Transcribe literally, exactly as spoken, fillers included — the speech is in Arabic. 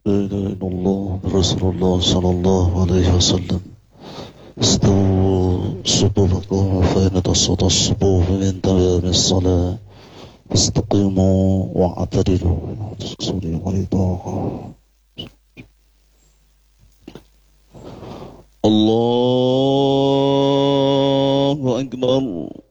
لا إله إلا الله رسول الله صلى الله عليه وسلم. استووا صفوفكم فإن تصد الصفوف من تمام الصلاة. استقيموا واعتدلوا. الله أكبر.